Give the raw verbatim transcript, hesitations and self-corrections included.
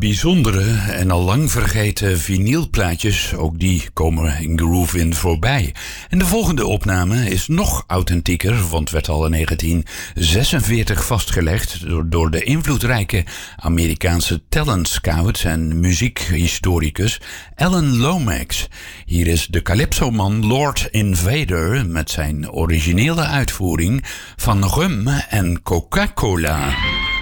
bijzondere en al lang vergeten vinylplaatjes, ook die komen in Groove In voorbij. En de volgende opname is nog authentieker, want werd al in negentien zesenveertig vastgelegd door, door de invloedrijke Amerikaanse talent scout en muziekhistoricus Alan Lomax. Hier is de Calypso-man Lord Invader met zijn originele uitvoering van Rum en Coca-Cola.